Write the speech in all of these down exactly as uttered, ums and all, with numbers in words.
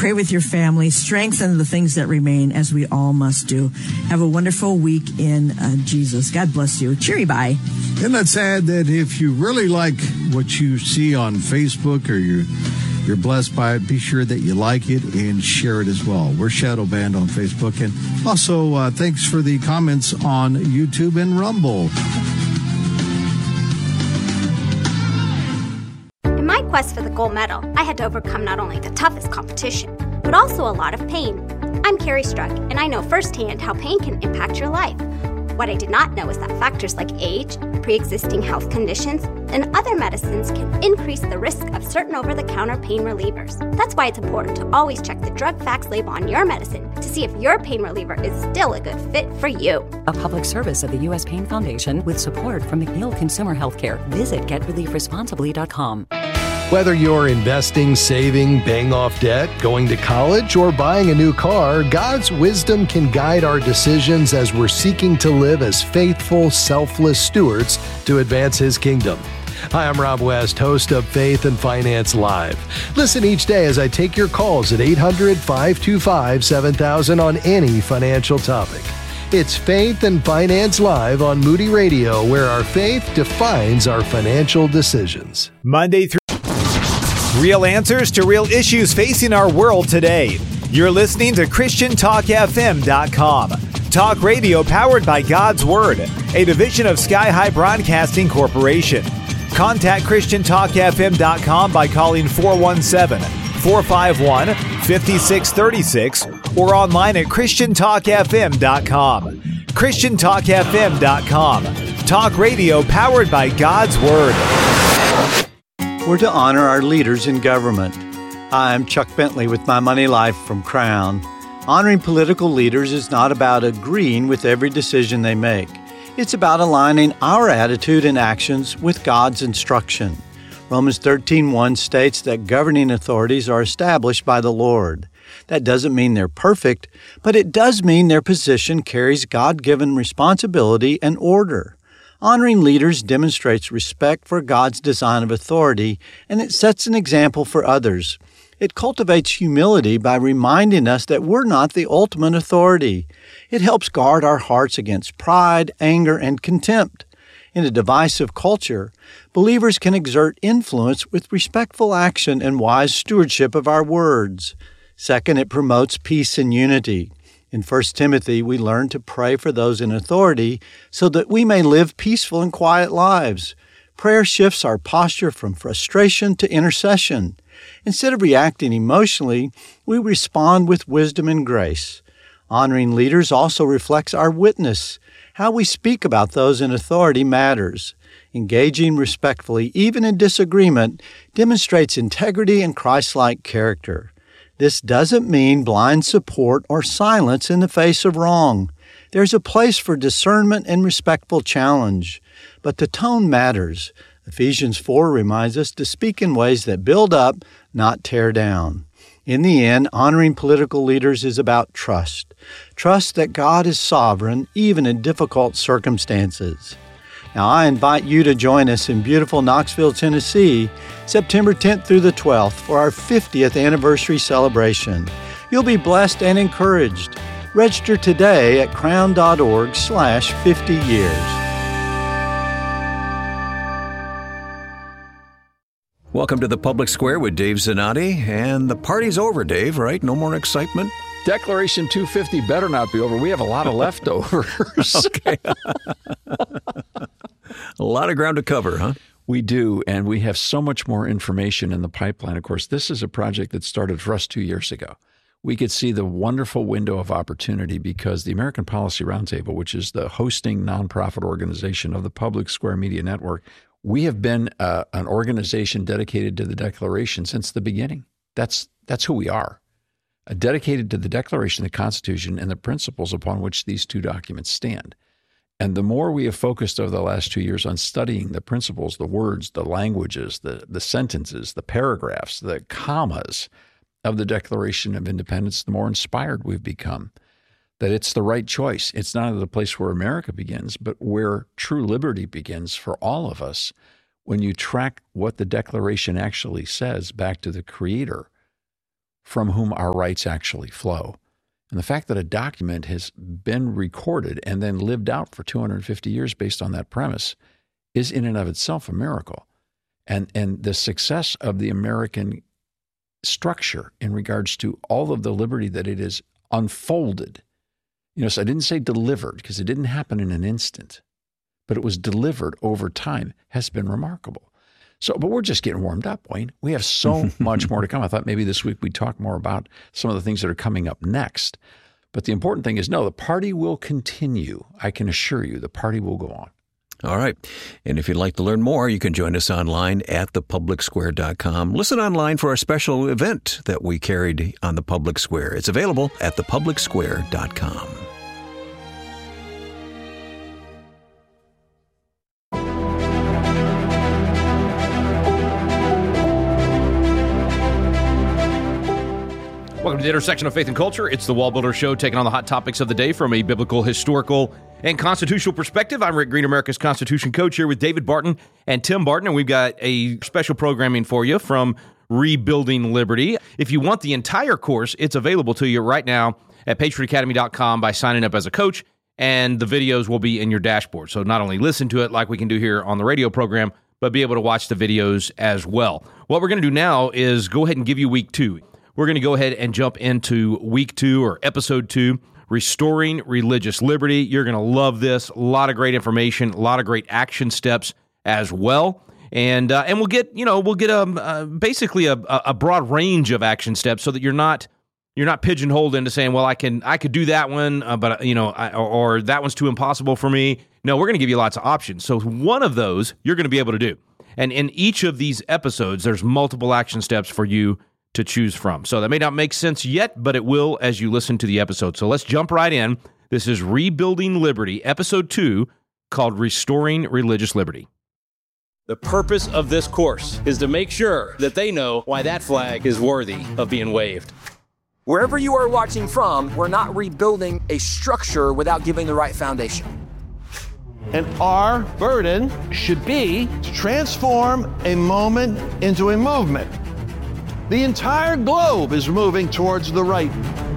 pray with your family, strengthen the things that remain, as we all must do. Have a wonderful week in uh, Jesus. God bless you. Cheery bye. Isn't that sad that if you really like what you see on Facebook or you, you're blessed by it, be sure that you like it and share it as well. We're Shadow Band on Facebook. And also, uh, thanks for the comments on YouTube and Rumble. In my quest for the gold medal, I had to overcome not only the toughest competition, but also a lot of pain. I'm Carrie Struck, and I know firsthand how pain can impact your life. What I did not know is that factors like age, pre-existing health conditions, and other medicines can increase the risk of certain over-the-counter pain relievers. That's why it's important to always check the drug facts label on your medicine to see if your pain reliever is still a good fit for you. A public service of the U S Pain Foundation with support from McNeil Consumer Healthcare. Visit get relief responsibly dot com. Whether you're investing, saving, paying off debt, going to college, or buying a new car, God's wisdom can guide our decisions as we're seeking to live as faithful, selfless stewards to advance His kingdom. Hi, I'm Rob West, host of Faith and Finance Live. Listen each day as I take your calls at eight hundred, five two five, seven thousand on any financial topic. It's Faith and Finance Live on Moody Radio, where our faith defines our financial decisions. Monday through real answers to real issues facing our world today. You're listening to Christian Talk F M dot com. Talk radio powered by God's Word, a division of Sky High Broadcasting Corporation. Contact Christian Talk F M dot com by calling four one seven, four five one, five six three six or online at Christian Talk F M dot com. Christian Talk F M dot com. Talk radio powered by God's Word. We're to honor our leaders in government. I'm Chuck Bentley with My Money Life from Crown. Honoring political leaders is not about agreeing with every decision they make. It's about aligning our attitude and actions with God's instruction. Romans thirteen one states that governing authorities are established by the Lord. That doesn't mean they're perfect, but it does mean their position carries God-given responsibility and order. Honoring leaders demonstrates respect for God's design of authority, and it sets an example for others. It cultivates humility by reminding us that we're not the ultimate authority. It helps guard our hearts against pride, anger, and contempt. In a divisive culture, believers can exert influence with respectful action and wise stewardship of our words. Second, it promotes peace and unity. In First Timothy, we learn to pray for those in authority so that we may live peaceful and quiet lives. Prayer shifts our posture from frustration to intercession. Instead of reacting emotionally, we respond with wisdom and grace. Honoring leaders also reflects our witness. How we speak about those in authority matters. Engaging respectfully, even in disagreement, demonstrates integrity and Christ-like character. This doesn't mean blind support or silence in the face of wrong. There's a place for discernment and respectful challenge. But the tone matters. Ephesians four reminds us to speak in ways that build up, not tear down. In the end, honoring political leaders is about trust. Trust that God is sovereign, even in difficult circumstances. Now, I invite you to join us in beautiful Knoxville, Tennessee, September tenth through the twelfth for our fiftieth anniversary celebration. You'll be blessed and encouraged. Register today at crown.org slash 50 years. Welcome to the Public Square with Dave Zanotti. And the party's over, Dave, right? No more excitement? Declaration two fifty better not be over. We have a lot of leftovers. Okay. A lot of ground to cover, huh? We do, and we have so much more information in the pipeline. Of course, this is a project that started for us two years ago. We could see the wonderful window of opportunity because the American Policy Roundtable, which is the hosting nonprofit organization of the Public Square Media Network, we have been uh, an organization dedicated to the Declaration since the beginning. That's that's who we are, uh, dedicated to the Declaration, the Constitution, and the principles upon which these two documents stand. And the more we have focused over the last two years on studying the principles, the words, the languages, the, the sentences, the paragraphs, the commas of the Declaration of Independence, the more inspired we've become that it's the right choice. It's not the place where America begins, but where true liberty begins for all of us when you track what the Declaration actually says back to the Creator from whom our rights actually flow. And the fact that a document has been recorded and then lived out for two hundred fifty years based on that premise is in and of itself a miracle. And, and the success of the American structure in regards to all of the liberty that it has unfolded. You know, so I didn't say delivered because it didn't happen in an instant, but it was delivered over time, has been remarkable. So, but we're just getting warmed up, Wayne. We have so much more to come. I thought maybe this week we'd talk more about some of the things that are coming up next. But the important thing is, no, the party will continue. I can assure you the party will go on. All right. And if you'd like to learn more, you can join us online at the public square dot com. Listen online for our special event that we carried on the Public Square. It's available at the public square dot com. Welcome to the intersection of faith and culture. It's the Wall Builder Show, taking on the hot topics of the day from a biblical, historical, and constitutional perspective. I'm Rick Green, America's Constitution Coach, here with David Barton and Tim Barton, and we've got a special programming for you from Rebuilding Liberty. If you want the entire course, it's available to you right now at patriot academy dot com by signing up as a coach, and the videos will be in your dashboard. So not only listen to it like we can do here on the radio program, but be able to watch the videos as well. What we're going to do now is go ahead and give you week two. We're going to go ahead and jump into week two or episode two, Restoring Religious Liberty. You're going to love this. A lot of great information, a lot of great action steps as well. And uh, and we'll get, you know, we'll get a, uh, basically a, a broad range of action steps so that you're not you're not pigeonholed into saying, well, I can I could do that one, uh, but, you know, I, or, or that one's too impossible for me. No, we're going to give you lots of options. So one of those you're going to be able to do. And in each of these episodes, there's multiple action steps for you to choose from. So that may not make sense yet, but it will as you listen to the episode. So let's jump right in. This is Rebuilding Liberty, episode two, called Restoring Religious Liberty. The purpose of this course is to make sure that they know why that flag is worthy of being waved. Wherever you are watching from, we're not rebuilding a structure without giving the right foundation. And our burden should be to transform a moment into a movement. The entire globe is moving towards the right.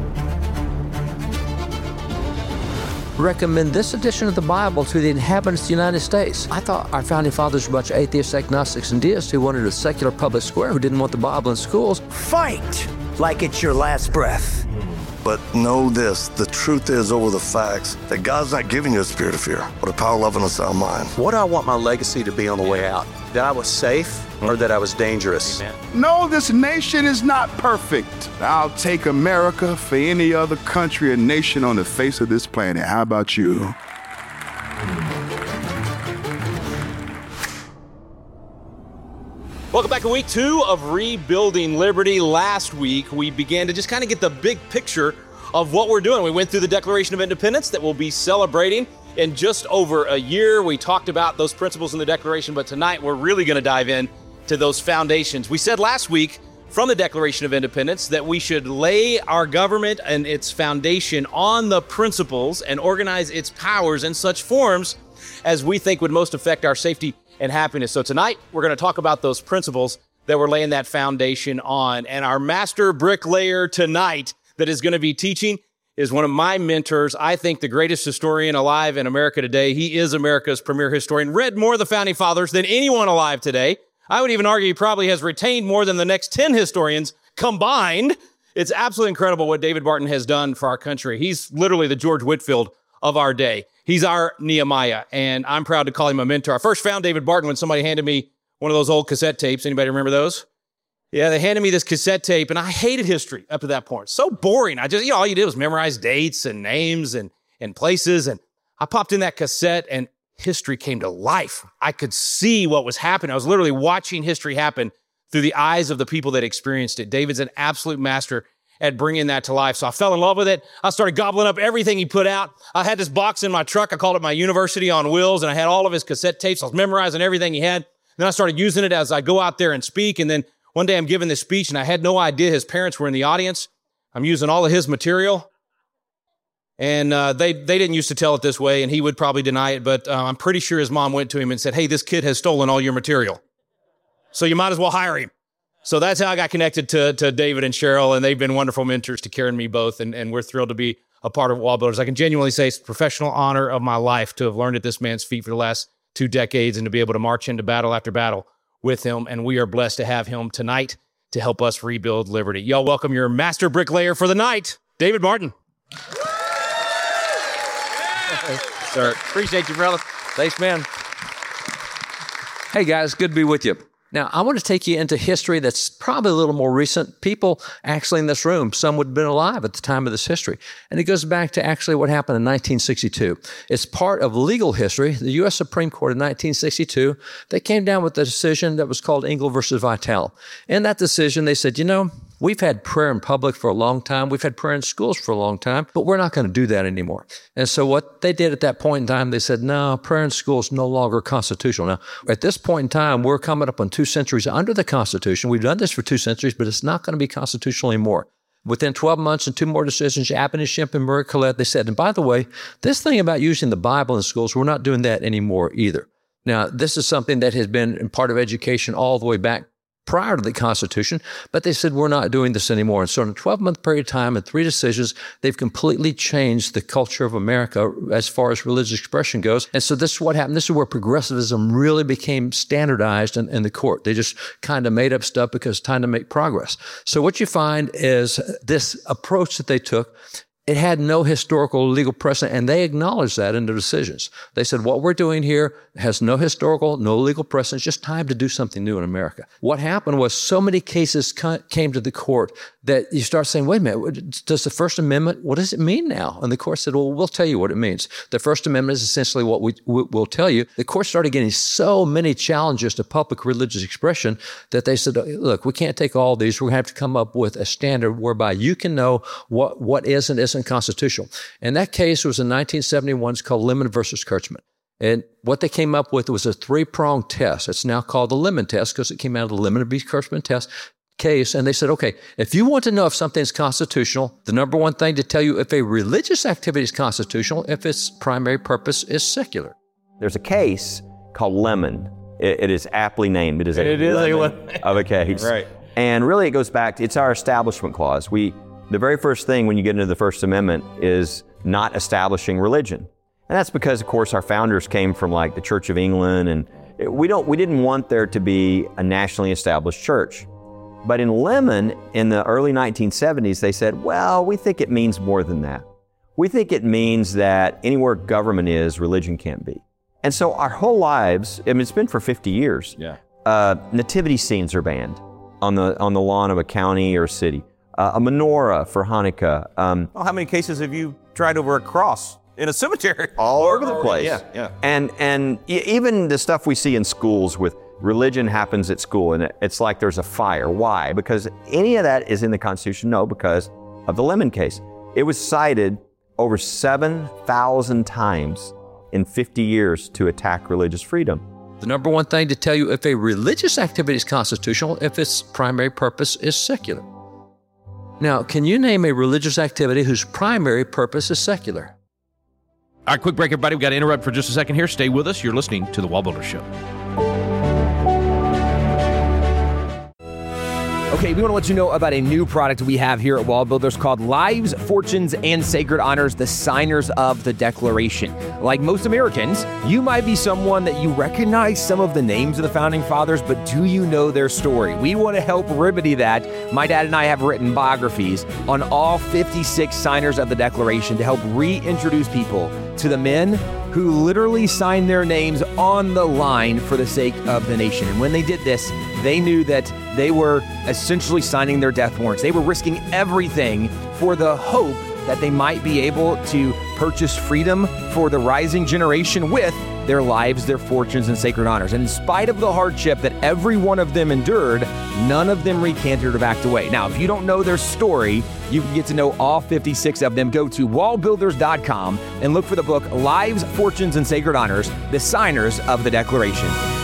Recommend this edition of the Bible to the inhabitants of the United States. I thought our founding fathers were a bunch of atheists, agnostics, and deists who wanted a secular public square, who didn't want the Bible in schools. Fight like it's your last breath. But know this, the truth is over the facts, that God's not giving you a spirit of fear, but a power, love, and a sound mind. What do I want my legacy to be on the way out? That I was safe or that I was dangerous? Amen. No, this nation is not perfect. I'll take America for any other country or nation on the face of this planet. How about you? Welcome back to week two of Rebuilding Liberty. Last week, we began to just kind of get the big picture of what we're doing. We went through the Declaration of Independence that we'll be celebrating in just over a year. We talked about those principles in the Declaration, but tonight we're really going to dive in to those foundations. We said last week from the Declaration of Independence that we should lay our government and its foundation on the principles and organize its powers in such forms as we think would most affect our safety and happiness. So tonight, we're going to talk about those principles that we're laying that foundation on. And our master bricklayer tonight that is going to be teaching is one of my mentors. I think the greatest historian alive in America today. He is America's premier historian, read more of the Founding Fathers than anyone alive today. I would even argue he probably has retained more than the next ten historians combined. It's absolutely incredible what David Barton has done for our country. He's literally the George Whitefield of our day. He's our Nehemiah, and I'm proud to call him a mentor. I first found David Barton when somebody handed me one of those old cassette tapes. Anybody remember those? Yeah, they handed me this cassette tape, and I hated history up to that point. So boring. I just, you know, all you did was memorize dates and names and, and places, and I popped in that cassette, and history came to life. I could see what was happening. I was literally watching history happen through the eyes of the people that experienced it. David's an absolute master at bringing that to life. So I fell in love with it. I started gobbling up everything he put out. I had this box in my truck. I called it my University on Wheels, and I had all of his cassette tapes. I was memorizing everything he had. Then I started using it as I go out there and speak. And then one day I'm giving this speech, and I had no idea his parents were in the audience. I'm using all of his material. And uh, they they didn't used to tell it this way, and he would probably deny it, but uh, I'm pretty sure his mom went to him and said, hey, this kid has stolen all your material, so you might as well hire him. So that's how I got connected to, to David and Cheryl, and they've been wonderful mentors to Karen and me both, and, and we're thrilled to be a part of Wall Builders. I can genuinely say it's the professional honor of my life to have learned at this man's feet for the last two decades and to be able to march into battle after battle with him, and we are blessed to have him tonight to help us rebuild Liberty. Y'all welcome your master bricklayer for the night, David Martin. Sir, appreciate you, brother. Thanks, man. Hey, guys, good to be with you. Now, I want to take you into history that's probably a little more recent. People actually in this room, some would have been alive at the time of this history. And it goes back to actually what happened in nineteen sixty-two. It's part of legal history. The U S Supreme Court in nineteen sixty-two, they came down with a decision that was called Engle versus Vitale. In that decision, they said, you know, we've had prayer in public for a long time. We've had prayer in schools for a long time, but we're not going to do that anymore. And so what they did at that point in time, they said, no, prayer in schools is no longer constitutional. Now, at this point in time, we're coming up on two centuries under the Constitution. We've done this for two centuries, but it's not going to be constitutional anymore. Within twelve months and two more decisions, Abbott and Shimp and Murray Collette, they said, and by the way, this thing about using the Bible in schools, we're not doing that anymore either. Now, this is something that has been part of education all the way back prior to the Constitution, but they said, we're not doing this anymore. And so in a twelve-month period of time and three decisions, they've completely changed the culture of America as far as religious expression goes. And so this is what happened. This is where progressivism really became standardized in, in the court. They just kind of made up stuff because it's time to make progress. So what you find is this approach that they took, it had no historical legal precedent, and they acknowledged that in their decisions. They said, what we're doing here has no historical, no legal precedent. It's just time to do something new in America. What happened was so many cases came to the court that you start saying, wait a minute, does the First Amendment, what does it mean now? And the court said, well, we'll tell you what it means. The First Amendment is essentially what we will tell you. The court started getting so many challenges to public religious expression that they said, look, we can't take all these. We're going to have to come up with a standard whereby you can know what, what is and isn't constitutional. And that case was in nineteen seventy-one. It's called Lemon versus Kurtzman. And what they came up with was a three-pronged test. It's now called the Lemon test because it came out of the Lemon v. Kurtzman test case. And they said, okay, if you want to know if something's constitutional, the number one thing to tell you if a religious activity is constitutional, if its primary purpose is secular. There's a case called Lemon. It, it is aptly named. It is a it is lemon a of a case. Right. And really it goes back to, it's our establishment clause. We, the very first thing when you get into the First Amendment is not establishing religion. And that's because, of course, our founders came from like the Church of England, and we don't, we didn't want there to be a nationally established church. But in Lemon, in the early nineteen seventies, they said, well, we think it means more than that. We think it means that anywhere government is, religion can't be. And so our whole lives, I mean, it's been for fifty years. Yeah. Uh, nativity scenes are banned on the on the lawn of a county or a city. Uh, a menorah for Hanukkah. Um, well, how many cases have you tried over a cross in a cemetery? All over the place. Yeah, yeah. And and even the stuff we see in schools with religion happens at school, and it's like there's a fire. Why? Because any of that is in the Constitution? No, because of the Lemon case. It was cited over seven thousand times in fifty years to attack religious freedom. The number one thing to tell you if a religious activity is constitutional, if its primary purpose is secular. Now, can you name a religious activity whose primary purpose is secular? All right, quick break, everybody. We've got to interrupt for just a second here. Stay with us. You're listening to The Wall Builder Show. Okay, we want to let you know about a new product we have here at Wall Builders called Lives, Fortunes, and Sacred Honors, the Signers of the Declaration. Like most Americans, you might be someone that you recognize some of the names of the Founding Fathers, but do you know their story? We want to help remedy that. My dad and I have written biographies on all fifty-six signers of the Declaration to help reintroduce people to the men who literally signed their names on the line for the sake of the nation. And when they did this, they knew that they were essentially signing their death warrants. They were risking everything for the hope that they might be able to purchase freedom for the rising generation with their lives, their fortunes, and sacred honors. And in spite of the hardship that every one of them endured, none of them recanted or backed away. Now, if you don't know their story, you can get to know all fifty-six of them. Go to wall builders dot com and look for the book, Lives, Fortunes, and Sacred Honors, the Signers of the Declaration.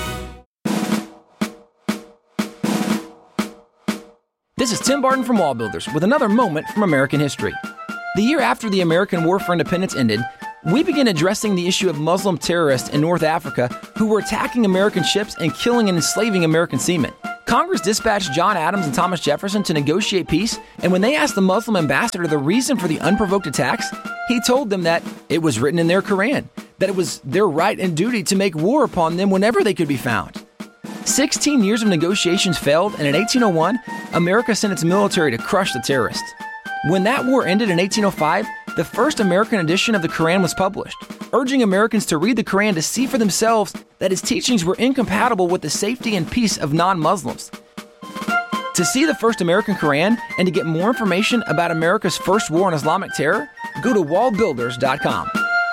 This is Tim Barton from Wall Builders with another moment from American history. The year after the American War for Independence ended, we began addressing the issue of Muslim terrorists in North Africa who were attacking American ships and killing and enslaving American seamen. Congress dispatched John Adams and Thomas Jefferson to negotiate peace, and when they asked the Muslim ambassador the reason for the unprovoked attacks, he told them that it was written in their Quran, that it was their right and duty to make war upon them whenever they could be found. Sixteen years of negotiations failed, and in eighteen oh one, America sent its military to crush the terrorists. When that war ended in eighteen oh five, the first American edition of the Quran was published, urging Americans to read the Quran to see for themselves that its teachings were incompatible with the safety and peace of non-Muslims. To see the first American Quran and to get more information about America's first war on Islamic terror, go to wall builders dot com.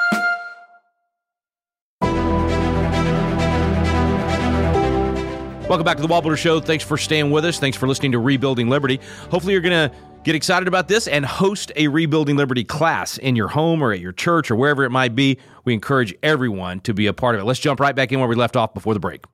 Welcome back to the Wall Builder Show. Thanks for staying with us. Thanks for listening to Rebuilding Liberty. Hopefully you're going to get excited about this and host a Rebuilding Liberty class in your home or at your church or wherever it might be. We encourage everyone to be a part of it. Let's jump right back in where we left off before the break.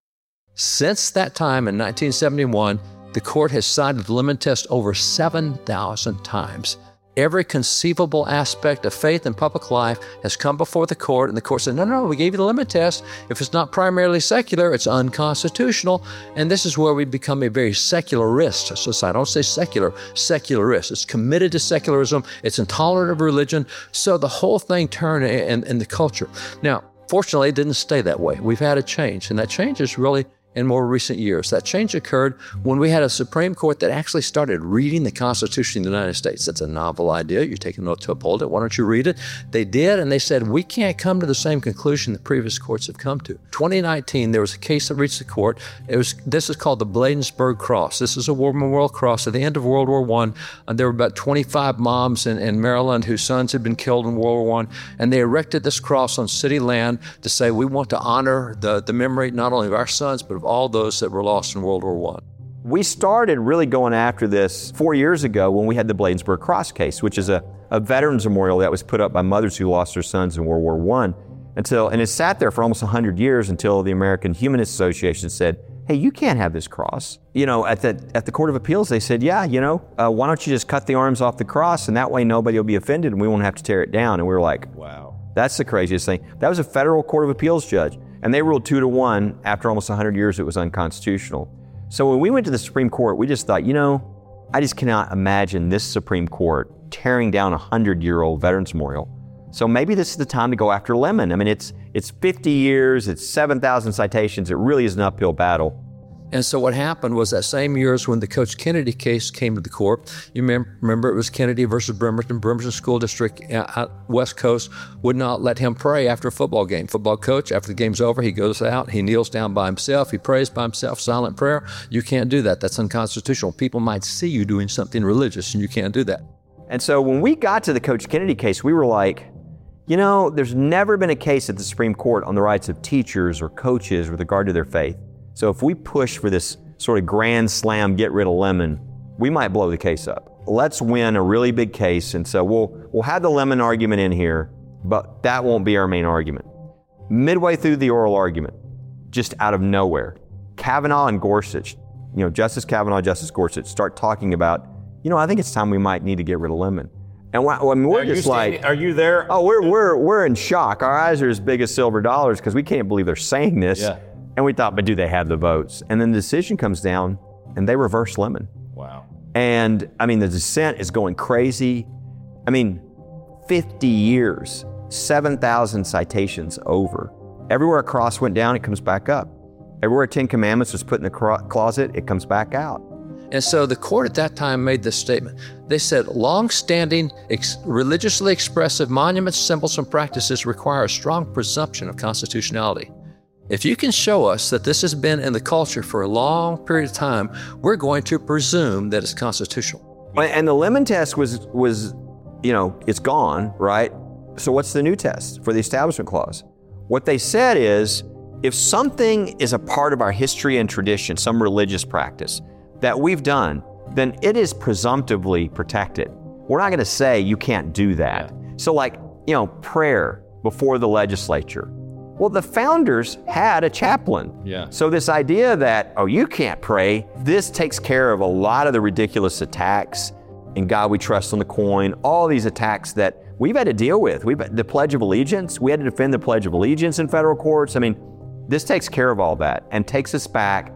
Since that time in nineteen seventy-one, the court has cited the lemon test over seven thousand times. Every conceivable aspect of faith and public life has come before the court, and the court said, no, no, we gave you the lemon test. If it's not primarily secular, it's unconstitutional. And this is where we become a very secularist society. I don't say secular, secularist. It's committed to secularism. It's intolerant of religion. So the whole thing turned in, in the culture. Now, fortunately, it didn't stay that way. We've had a change, and that change is really in more recent years. That change occurred when we had a Supreme Court that actually started reading the Constitution of the United States. That's a novel idea. You're taking note to uphold it. Why don't you read it? They did, and they said, we can't come to the same conclusion that previous courts have come to. twenty nineteen, there was a case that reached the court. It was This is called the Bladensburg Cross. This is a war memorial cross. At the end of World War One, and there were about twenty-five moms in, in Maryland whose sons had been killed in World War One, and they erected this cross on city land to say, we want to honor the, the memory not only of our sons, but of all those that were lost in World War One. We started really going after this four years ago when we had the Bladensburg Cross case, which is a, a veterans memorial that was put up by mothers who lost their sons in World War One. Until, and it sat there for almost one hundred years until the American Humanist Association said, hey, you can't have this cross. You know, at the, at the Court of Appeals, they said, yeah, you know, uh, why don't you just cut the arms off the cross, and that way nobody will be offended and we won't have to tear it down. And we were like, wow, that's the craziest thing. That was a federal Court of Appeals judge. And they ruled two to one after almost one hundred years it was unconstitutional. So when we went to the Supreme Court, we just thought, you know, I just cannot imagine this Supreme Court tearing down a hundred-year-old veterans memorial. So maybe this is the time to go after Lemon. I mean, it's it's fifty years, it's seven thousand citations. It really is an uphill battle. And so what happened was that same year is when the Coach Kennedy case came to the court. You remember, remember it was Kennedy versus Bremerton. Bremerton School District out West Coast would not let him pray after a football game. Football coach, after the game's over, he goes out, he kneels down by himself, he prays by himself, silent prayer. You can't do that. That's unconstitutional. People might see you doing something religious, and you can't do that. And so when we got to the Coach Kennedy case, we were like, you know, there's never been a case at the Supreme Court on the rights of teachers or coaches with regard to their faith. So if we push for this sort of grand slam, get rid of Lemon, we might blow the case up. Let's win a really big case. And so we'll we'll have the Lemon argument in here, but that won't be our main argument. Midway through the oral argument, just out of nowhere, Kavanaugh and Gorsuch, you know, Justice Kavanaugh, Justice Gorsuch start talking about, you know, I think it's time we might need to get rid of Lemon. And I mean, we're are just you like, standing, are you there? Oh, we're we're we're in shock. Our eyes are as big as silver dollars because we can't believe they're saying this. Yeah. And we thought, but do they have the votes? And then the decision comes down, and they reverse Lemon. Wow. And I mean, the dissent is going crazy. I mean, fifty years, seven thousand citations over. Everywhere a cross went down, it comes back up. Everywhere a Ten Commandments was put in the cro- closet, it comes back out. And so the court at that time made this statement. They said, long-standing, ex- religiously expressive monuments, symbols, and practices require a strong presumption of constitutionality. If you can show us that this has been in the culture for a long period of time, we're going to presume that it's constitutional. And the Lemon test was, was, you know, it's gone, right? So what's the new test for the Establishment Clause? What they said is, if something is a part of our history and tradition, some religious practice that we've done, then it is presumptively protected. We're not going to say you can't do that. Yeah. So like, you know, prayer before the legislature. Well, the founders had a chaplain. Yeah. So this idea that, oh, you can't pray, this takes care of a lot of the ridiculous attacks in God We Trust on the coin, all these attacks that we've had to deal with. We've the Pledge of Allegiance, we had to defend the Pledge of Allegiance in federal courts. I mean, this takes care of all that and takes us back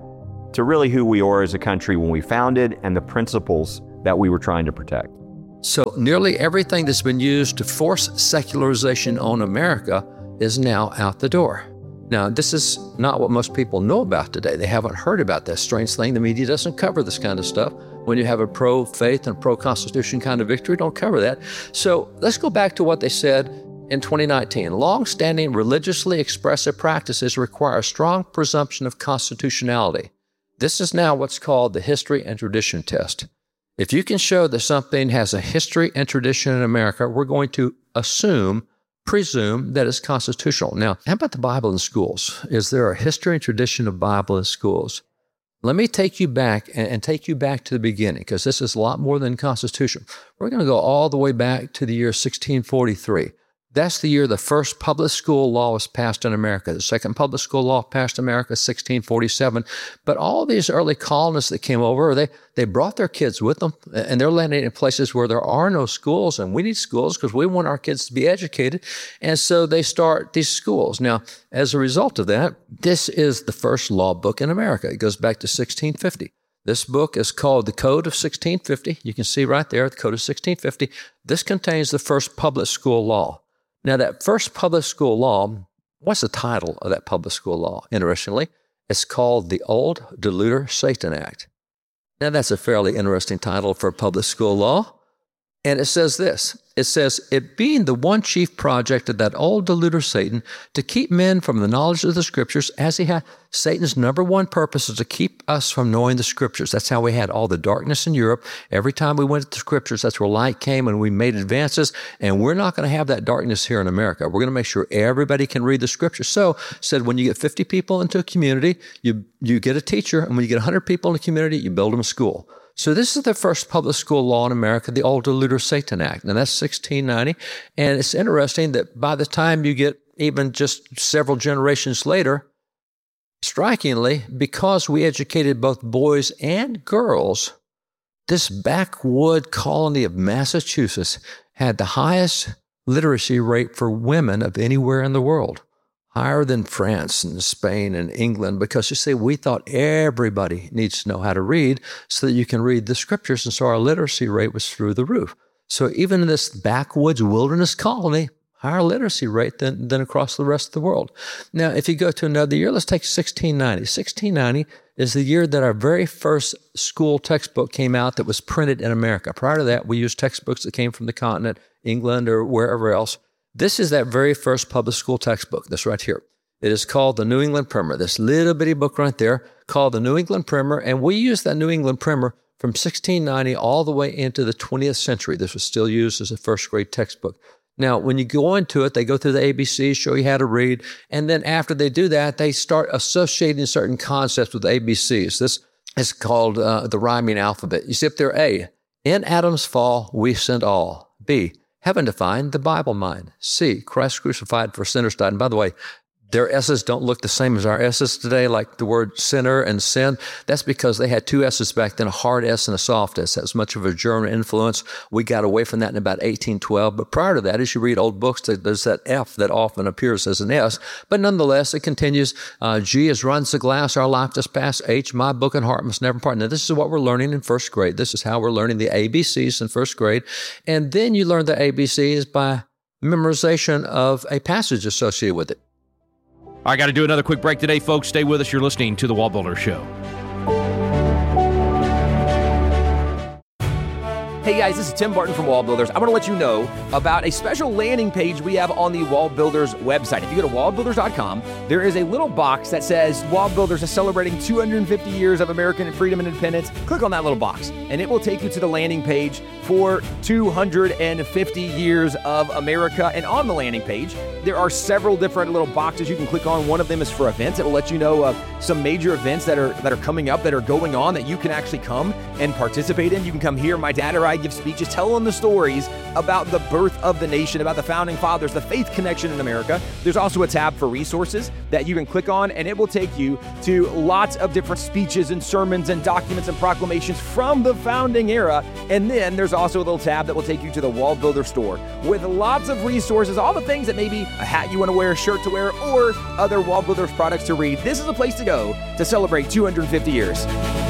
to really who we are as a country when we founded and the principles that we were trying to protect. So nearly everything that's been used to force secularization on America is now out the door. Now, this is not what most people know about today. They haven't heard about this strange thing. The media doesn't cover this kind of stuff. When you have a pro-faith and pro-constitution kind of victory, don't cover that. So let's go back to what they said in twenty nineteen. Long-standing religiously expressive practices require a strong presumption of constitutionality. This is now what's called the history and tradition test. If you can show that something has a history and tradition in America, we're going to assume presume that it's constitutional. Now, how about the Bible in schools? Is there a history and tradition of Bible in schools? Let me take you back and, and take you back to the beginning, because this is a lot more than Constitution. We're going to go all the way back to the year sixteen forty-three. That's the year the first public school law was passed in America. The second public school law passed in America, sixteen forty-seven. But all these early colonists that came over, they, they brought their kids with them, and they're landing in places where there are no schools, and we need schools because we want our kids to be educated. And so they start these schools. Now, as a result of that, this is the first law book in America. It goes back to sixteen fifty. This book is called the Code of sixteen fifty. You can see right there, the Code of sixteen fifty. This contains the first public school law. Now, that first public school law, what's the title of that public school law? Interestingly, it's called the Old Deluder-Satan Act. Now, that's a fairly interesting title for a public school law. And it says this. It says, it being the one chief project of that old deluder Satan to keep men from the knowledge of the Scriptures, as he had, Satan's number one purpose is to keep us from knowing the Scriptures. That's how we had all the darkness in Europe. Every time we went to the Scriptures, that's where light came and we made advances. And we're not going to have that darkness here in America. We're going to make sure everybody can read the Scriptures. So, said when you get fifty people into a community, you, you get a teacher. And when you get one hundred people in a community, you build them a school. So this is the first public school law in America, the Old Deluder-Satan Act. And that's sixteen ninety. And it's interesting that by the time you get even just several generations later, strikingly, because we educated both boys and girls, this backwood colony of Massachusetts had the highest literacy rate for women of anywhere in the world. Higher than France and Spain and England, because you see, we thought everybody needs to know how to read so that you can read the Scriptures, and so our literacy rate was through the roof. So even in this backwoods wilderness colony, higher literacy rate than, than across the rest of the world. Now, if you go to another year, let's take sixteen ninety. sixteen ninety is the year that our very first school textbook came out that was printed in America. Prior to that, we used textbooks that came from the continent, England or wherever else. This is that very first public school textbook, this right here. It is called the New England Primer, this little bitty book right there called the New England Primer, and we used that New England Primer from sixteen ninety all the way into the twentieth century. This was still used as a first grade textbook. Now, when you go into it, they go through the A B Cs, show you how to read, and then after they do that, they start associating certain concepts with A B Cs. This is called uh, the rhyming alphabet. You see up there, A, in Adam's fall, we sinned all. B, heaven defined, the Bible mind. C, Christ crucified for sinners died. And by the way, their S's don't look the same as our S's today, like the word sinner and sin. That's because they had two S's back then, a hard S and a soft S. That was much of a German influence. We got away from that in about eighteen twelve. But prior to that, as you read old books, there's that F that often appears as an S. But nonetheless, it continues. Uh, G is runs the glass, our life just passed. H, my book and heart must never part. Now, this is what we're learning in first grade. This is how we're learning the A B Cs in first grade. And then you learn the A B Cs by memorization of a passage associated with it. I got to do another quick break today, folks. Stay with us. You're listening to The Wall Builder Show. Hey guys, this is Tim Barton from Wall Builders. I want to let you know about a special landing page we have on the Wall Builders website. If you go to wall builders dot com, there is a little box that says Wall Builders is celebrating two hundred fifty years of American freedom and independence. Click on that little box, and it will take you to the landing page for two hundred fifty years of America. And on the landing page, there are several different little boxes you can click on. One of them is for events. It will let you know of some major events that are that are coming up, that are going on, that you can actually come and participate in. You can come hear my dad or I give speeches telling the stories about the birth of the nation, about the founding fathers, the faith connection in America. There's also a tab for resources that you can click on, and it will take you to lots of different speeches and sermons and documents and proclamations from the founding era. And then there's also a little tab that will take you to the Wall Builder store with lots of resources, all the things that maybe a hat you want to wear, a shirt to wear, or other Wall Builders products to read. This is a place to go to celebrate two hundred fifty years.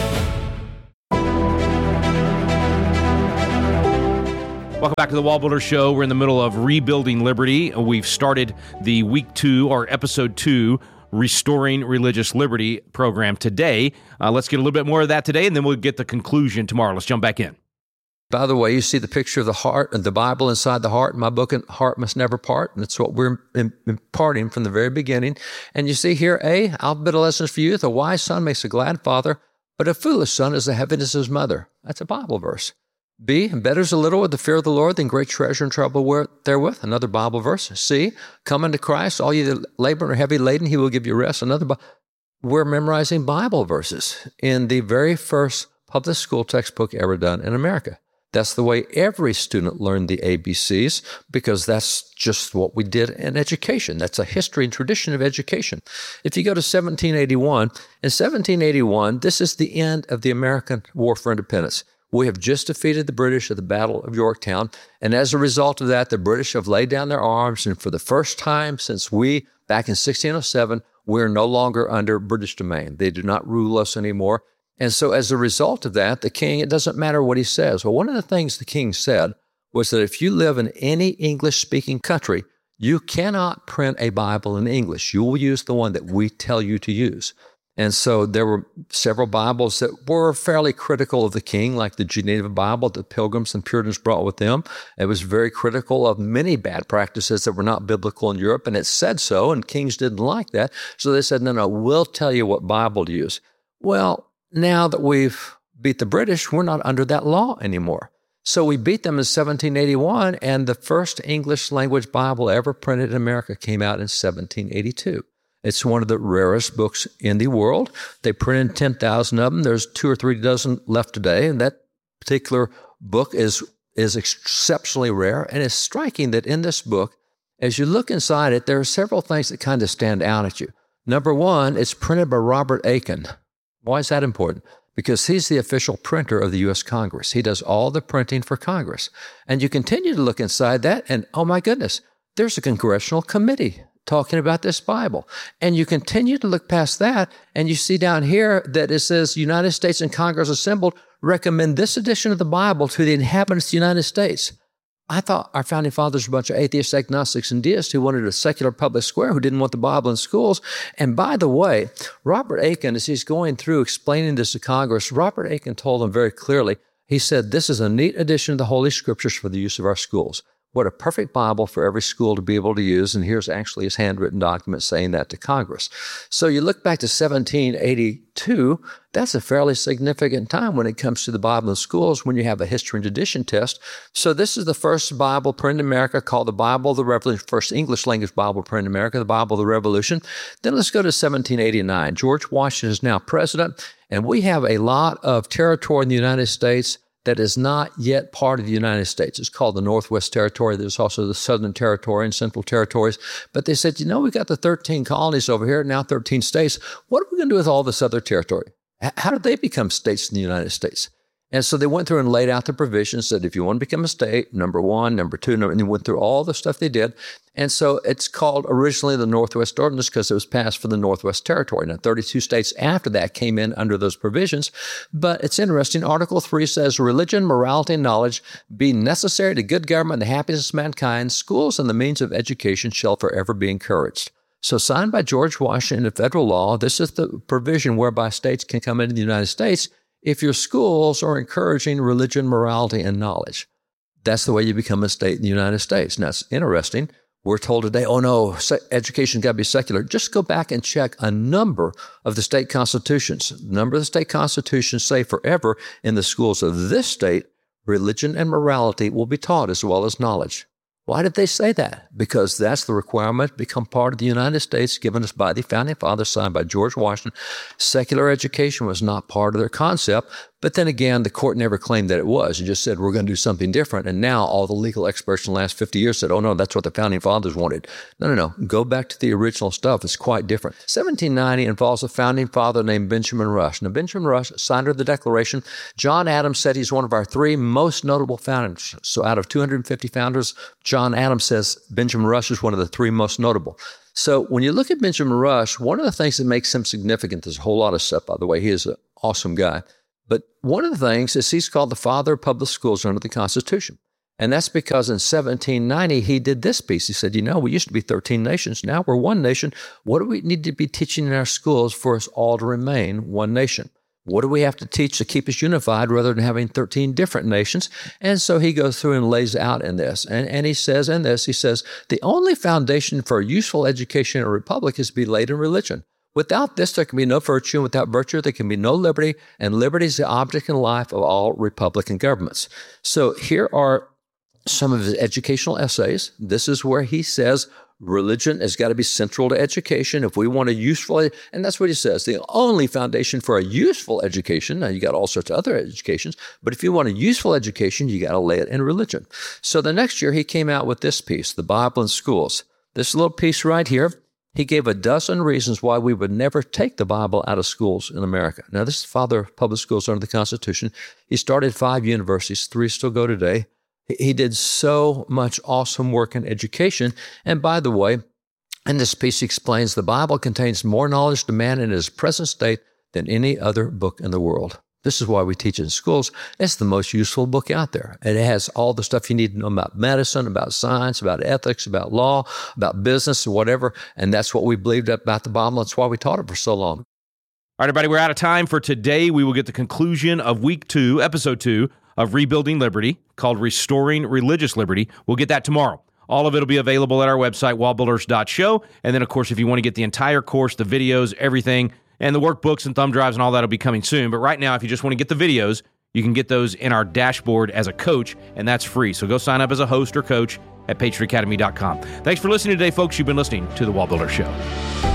Welcome back to the Wall Builder Show. We're in the middle of Rebuilding Liberty. We've started the week two, or episode two, Restoring Religious Liberty program today. Uh, let's get a little bit more of that today, and then we'll get the conclusion tomorrow. Let's jump back in. By the way, you see the picture of the heart and the Bible inside the heart. My book, Heart Must Never Part, and that's what we're imparting from the very beginning. And you see here, A, alphabet lessons for youth. A wise son makes a glad father, but a foolish son is the heaviness of his mother. That's a Bible verse. B, better is a little with the fear of the Lord than great treasure and trouble therewith. Another Bible verse. C, come unto Christ, all you that labor and are heavy laden, he will give you rest. Another Bible. We're memorizing Bible verses in the very first public school textbook ever done in America. That's the way every student learned the A B Cs, because that's just what we did in education. That's a history and tradition of education. If you go to seventeen eighty-one, in seventeen eighty-one, this is the end of the American War for Independence. We have just defeated the British at the Battle of Yorktown, and as a result of that, the British have laid down their arms, and for the first time since we, back in sixteen oh seven, we're no longer under British domain. They do not rule us anymore. And so as a result of that, the king, it doesn't matter what he says. Well, one of the things the king said was that if you live in any English-speaking country, you cannot print a Bible in English. You will use the one that we tell you to use. And so there were several Bibles that were fairly critical of the king, like the Geneva Bible that Pilgrims and Puritans brought with them. It was very critical of many bad practices that were not biblical in Europe, and it said so, and kings didn't like that. So they said, no, no, we'll tell you what Bible to use. Well, now that we've beat the British, we're not under that law anymore. So we beat them in seventeen eighty-one, and the first English language Bible ever printed in America came out in seventeen eighty-two. It's one of the rarest books in the world. They printed ten thousand of them. There's two or three dozen left today, and that particular book is, is exceptionally rare. And it's striking that in this book, as you look inside it, there are several things that kind of stand out at you. Number one, it's printed by Robert Aiken. Why is that important? Because he's the official printer of the U S Congress. He does all the printing for Congress. And you continue to look inside that, and oh my goodness, there's a congressional committee talking about this Bible. And you continue to look past that, and you see down here that it says, United States and Congress assembled recommend this edition of the Bible to the inhabitants of the United States. I thought our founding fathers were a bunch of atheists, agnostics, and deists who wanted a secular public square, who didn't want the Bible in schools. And by the way, Robert Aiken, as he's going through explaining this to Congress, Robert Aiken told them very clearly, he said, this is a neat addition of the Holy Scriptures for the use of our schools. What a perfect Bible for every school to be able to use. And here's actually his handwritten document saying that to Congress. So you look back to seventeen eighty-two, that's a fairly significant time when it comes to the Bible in schools, when you have a history and tradition test. So this is the first Bible printed in America called the Bible of the Revolution, first English language Bible printed in America, the Bible of the Revolution. Then let's go to seventeen eighty-nine. George Washington is now president, and we have a lot of territory in the United States that is not yet part of the United States. It's called the Northwest Territory. There's also the Southern Territory and Central Territories. But they said, you know, we've got the thirteen colonies over here, now thirteen states. What are we going to do with all this other territory? How did they become states in the United States? And so they went through and laid out the provisions, said if you want to become a state, number one, number two, number, and they went through all the stuff they did. And so it's called originally the Northwest Ordinance because it was passed for the Northwest Territory. Now, thirty-two states after that came in under those provisions. But it's interesting. Article three says, religion, morality, and knowledge be necessary to good government and the happiness of mankind. Schools and the means of education shall forever be encouraged. So signed by George Washington in federal law, this is the provision whereby states can come into the United States if your schools are encouraging religion, morality, and knowledge. That's the way you become a state in the United States. Now, it's interesting. We're told today, oh no, education's got to be secular. Just go back and check a number of the state constitutions. A number of the state constitutions say forever in the schools of this state, religion and morality will be taught as well as knowledge. Why did they say that? Because that's the requirement to become part of the United States given us by the Founding Fathers, signed by George Washington. Secular education was not part of their concept, But then again, the court never claimed that it was. It just said, we're going to do something different. And now all the legal experts in the last fifty years said, oh, no, that's what the Founding Fathers wanted. No, no, no. Go back to the original stuff. It's quite different. seventeen ninety involves a founding father named Benjamin Rush. Now, Benjamin Rush, signer of the Declaration. John Adams said he's one of our three most notable founders. So out of two hundred fifty founders, John Adams says Benjamin Rush is one of the three most notable. So when you look at Benjamin Rush, one of the things that makes him significant, there's a whole lot of stuff, by the way. He is an awesome guy. But one of the things is he's called the father of public schools under the Constitution. And that's because in seventeen ninety, he did this piece. He said, you know, we used to be thirteen nations. Now we're one nation. What do we need to be teaching in our schools for us all to remain one nation? What do we have to teach to keep us unified rather than having thirteen different nations? And so he goes through and lays out in this. And, and he says in this, he says, the only foundation for a useful education in a republic is to be laid in religion. Without this, there can be no virtue, and without virtue, there can be no liberty, and liberty is the object in life of all republican governments. So here are some of his educational essays. This is where he says religion has got to be central to education if we want a useful, and that's what he says, the only foundation for a useful education. Now, you got all sorts of other educations, but if you want a useful education, you got to lay it in religion. So the next year, he came out with this piece, The Bible in Schools. This little piece right here, he gave a dozen reasons why we would never take the Bible out of schools in America. Now, this is the father of public schools under the Constitution. He started five universities, three still go today. He did so much awesome work in education. And by the way, in this piece, he explains the Bible contains more knowledge to man in its present state than any other book in the world. This is why we teach it in schools. It's the most useful book out there. And it has all the stuff you need to know about medicine, about science, about ethics, about law, about business, or whatever. And that's what we believed about the Bible. That's why we taught it for so long. All right, everybody, we're out of time for today. We will get the conclusion of week two, episode two of Rebuilding Liberty, called Restoring Religious Liberty. We'll get that tomorrow. All of it will be available at our website, wall builders dot show. And then, of course, if you want to get the entire course, the videos, everything, and the workbooks and thumb drives and all that will be coming soon. But right now, if you just want to get the videos, you can get those in our dashboard as a coach, and that's free. So go sign up as a host or coach at patriot academy dot com. Thanks for listening today, folks. You've been listening to The Wall Builder Show.